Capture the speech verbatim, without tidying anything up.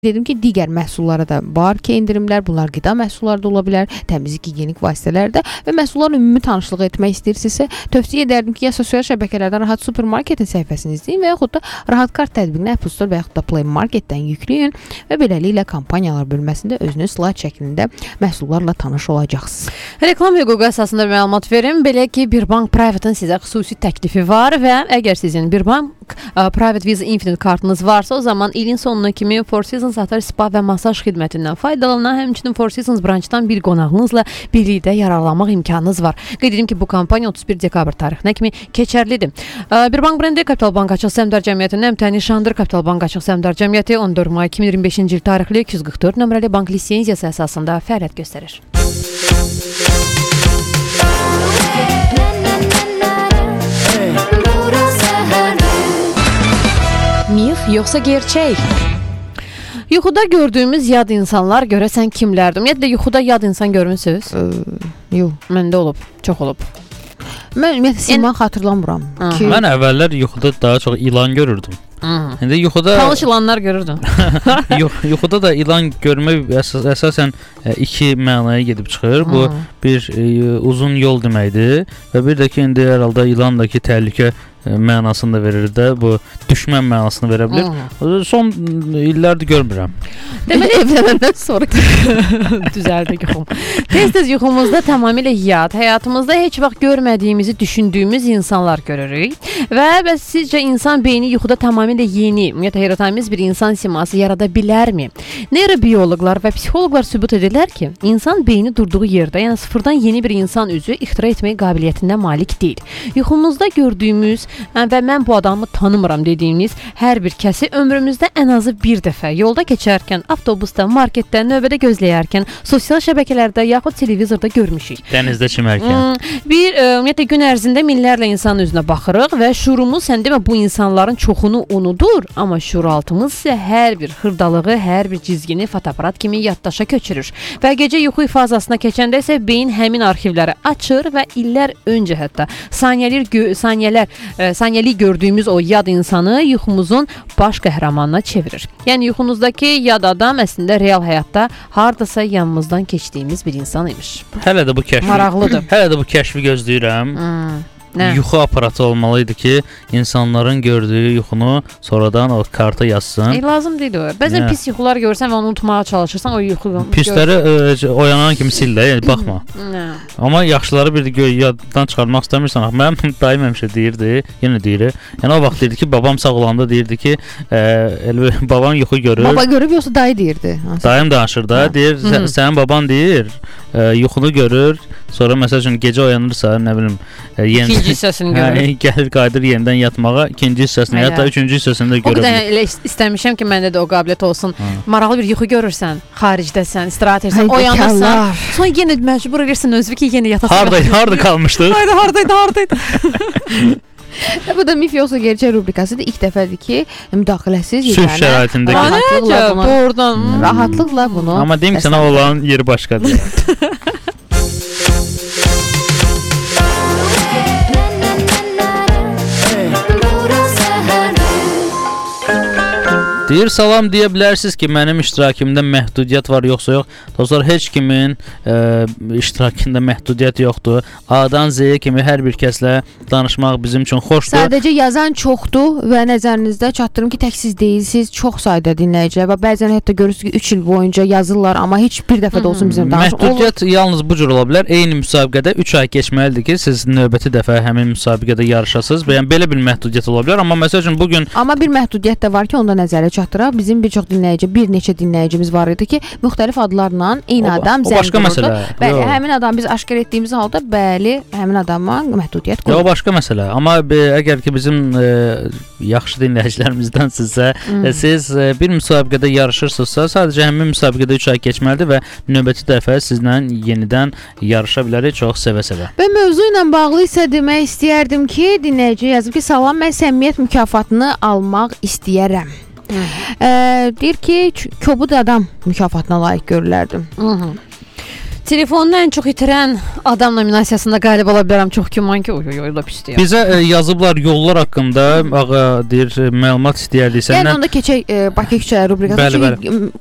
Dedim ki, digər məhsullara da var ki, endirimlər, bunlar qida məhsulları da ola bilər, təmizlik, gigiyenik vasitələr də və məhsullarla ümumi tanışlıq etmək istəyirsinizsə, tövsiyə edərdim ki, ya sosial şəbəkələrdən Rahat Supermarketin səhifəsini izləyin və yaxud da Rahat Kart tədbiqini Apple Store və yaxud da Play Marketdən yükləyin və beləliklə kampaniyalar bölməsində özünüz slayd şəklində məhsullarla tanış olacaqsınız. Reklam hüququ əsasında məlumat verim. Belə ki, Birbank Private-ın sizə xüsusi təklifi var və əgər sizin Birbank uh, Private Visa Infinite kartınız varsa, o zaman ilin sonuna kimi Four Seasons Atar Spa və masaj xidmətindən faydalanan, həmçinin Four Seasons branchdan bir qonağınızla birlikdə yararlanmaq imkanınız var. Qeyd edim ki, bu kampaniya otuz bir dekabr tarixinə kimi keçərlidir. Birbank brendi Kapital Bank Açıq Səhmdar Cəmiyyətinin əmtəni şandır. Kapital Bank Açıq Səhmdar Cəmiyyəti on dörd may iki min iyirmi beşinci il tarixli iki yüz qırx dörd nömrəli bank lisenziyası əsasında fəaliyyət göstərir. Mif yoxsa gerçək? Yuxuda gördüyümüz yad insanlar görəsən kimlərdir? Ümumiyyətlə, yuxuda yad insan görmüsünüz? Yox. Məndə olub, çox olub. Mən ümumiyyətlə siman xatırlamıram. Ki... Mən əvvəllər yuxuda daha çox ilan görürdüm. Hı. İndi yuxuda... Tanış ilanlar görürdün. Yox, yuxuda da ilan görmək əsas, əsasən iki mənaya gedib çıxır. Bu Hı. bir e, uzun yol deməkdir və bir də ki, indi hər halda ilandakı təhlükə mənasını da verir də, bu düşmən mənasını verə bilir. Hı. Son illərdir görmürəm. Deməli, evlənəndən sonra düzəldik yuxum. Tez-tez yuxumuzda tamamilə yad, həyatımızda heç vaxt görmədiyimizi düşündüyümüz insanlar görürük və bəs sizcə insan beyni yuxuda tamamilə yeni, ümumiyyətlə heyrətamiz bir insan siması yarada bilərmi? Neyrobiyoloqlar və psixoloqlar sübut edirlər ki, insan beyni durduğu yerdə, yəni sıfırdan yeni bir insan üzü ixtira etmək qabiliyyətində malik deyil. Yuxumuzda gördüyümüz və mən bu adamı tanımıram dediyimiz hər bir kəsi ömrümüzdə ən azı bir dəfə yolda keçərkən, avtobusda, marketdə, növbədə gözləyərkən, sosial şəbəkələrdə yaxud televizorda görmüşük. Dənizdə çimərkən. Bir, ümumiyyətlə, gün ərzində minlərlə insan üzünə baxırıq və şuurumuz, sən demə, bu insanların çoxunu unudur, amma şuuraltımız isə hər bir xırdalığı, hər bir cizgini fotoaparat kimi yaddaşa köçürür. Və gecə yuxu fazasına keçəndə isə beyin həmin arxivləri açır və illər öncə hətta saniyələr, saniyələr saniyəlik gördüyümüz o yad insanı yuxumuzun baş qəhrəmanına çevirir. Yəni yuxumuzdakı yad adam əslində real həyatda hardasa yanımızdan keçdiyimiz bir insan imiş. Hələ də bu kəşfi. Maraqlıdır. Hələ də bu kəşfi gözləyirəm. Hmm. Nə? Yuxu aparatı olmalıydı ki, insanların gördüyü yuxunu sonradan o karta yazsın. E, lazım deyil o. Bəzən pis yuxular görsən və onu unutmağa çalışırsan, o yuxu... Pisləri e, oyanan kimi sil də, yəni baxma. Nə? Amma yaxşıları bir də yaddan çıxarmaq istəmirsən. Mənim dayım həmişə deyirdi, yenə deyir. Yəni o vaxt deyirdi ki, babam sağ olanda deyirdi ki, e, elə, babam yuxu görür. Baba görüb yoxsa dayı deyirdi? Dayım danışır da, hə. deyir, sən, sənin baban deyir, e, yuxunu görür. Sonra məsəl üçün gecə oyanırsa, nə bilim, e, yeni İkinci hissəsini görür. Hə, gəlir qayıdır yenidən yatmağa, ikinci hissəsini, hətta üçüncü hissəsini də görür. O qədər elə istəmişəm ki, məndə də o qabiliyyət olsun. Hı. Maraqlı bir yuxu görürsən, xaricdəsən, istirahət edirsən, oyanırsan, sonra yenə məcbur edirsən özünü ki, yenə yatasan. Hardaydı, harda qalmışdıq? Hayda, hardaydı, hardaydı. Bu da mif yoxsa gerçək rubrikasıdır. İlk dəfədir ki, müdaxiləsiz sülh şəraitində rahatlıqla bunu, oradan hmm. rahatlıqla bunu. Amma deyim ki, sənə olan yeri başqadır. Deyir, salam deyə bilərsiniz ki, mənim iştirakımda məhdudiyyət var yoxsa yox. Dostlar, heç kimin e, iştirakında məhdudiyyət yoxdur. A-dan Z-yə kimi hər bir kəslə danışmaq bizim üçün xoşdur. Sadəcə yazan çoxdur və nəzərinizdə çatdırım ki, tək siz deyilsiniz, çox sayda dinləyicilər. Bəzən hətta görürsünüz ki, üç il boyunca yazırlar, amma heç bir dəfə də olsun bizim danışıq. Məhdudiyyət olur. Yalnız bu cür ola bilər. Eyni müsabiqədə üç ay keçməlidir ki, siz növbəti dəfə həmin müsabiqədə yarışasınız. Və yəni belə bir məhdudiyyət ola bilər. Amma məsəl üçün bugün... Amma bir məhdudiyyət də var ki, onda nəzərə çatdıraq. Bizim bir çox dinləyici, bir neçə dinləyicimiz var idi ki, müxtəlif adlarla eyni o, adam zəng başqa məsələ. Bəli, həmin adam biz aşkar etdiyimiz halda, bəli, həmin adama məhdudiyyət qoyur. O başqa məsələ. Amma be, əgər ki bizim e, yaxşı dinləyicilərimizdənsinizsə, hmm. e, siz e, bir müsabiqədə yarışırsınızsa, sadəcə həmin müsabiqədə üç ay keçməlidir və növbəti dəfə sizlə yenidən yarışa bilərik çox sevə-sevə. Və mövzu ilə bağlı isə demək istəyərdim ki, dinləyici yazıb ki, salam, mən səmimiyyət mükafatını almaq istəyərəm. Ee, deyir ki, kobud adam mükafatına layiq görülərdim. Hı -hı. Telefonunu ən çox itirən adam nominasiyasında qalib ola bilərəm. Çox güman ki, oy oy oy da pisdir. Bizə e, yazıblar yollar haqqında, ağa deyir, e, məlumat istəyərdiksə. Yəni onda keçək e, Bakı küçələri rubrikasına. Bəli, bəli.